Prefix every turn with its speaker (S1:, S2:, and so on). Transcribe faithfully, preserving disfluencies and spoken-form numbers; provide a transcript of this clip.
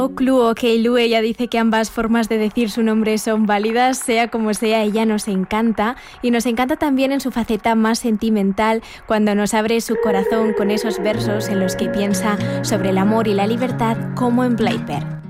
S1: Clu o Keilu, ella dice que ambas formas de decir su nombre son válidas, sea como sea, ella nos encanta y nos encanta también en su faceta más sentimental cuando nos abre su corazón con esos versos en los que piensa sobre el amor y la libertad como en Blackbird.